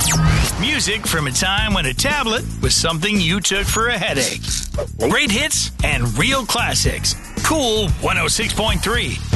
Music from a time when a tablet was something you took for a headache. Great hits and real classics. Cool 106.3.